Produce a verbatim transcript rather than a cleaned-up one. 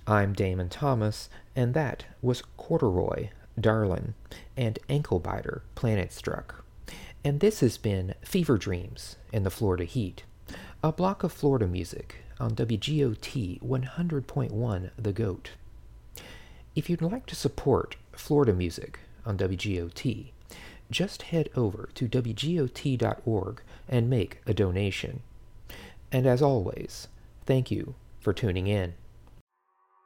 I'm Damon Thomas, and that was Corduroy, Darlin', and Ankle-Biter, Planet Struck. And this has been Fever Dreams in the Florida Heat, a block of Florida music on W G O T one hundred point one The Goat. If you'd like to support Florida music on W G O T, just head over to W G O T dot org and make a donation. And as always, thank you for tuning in.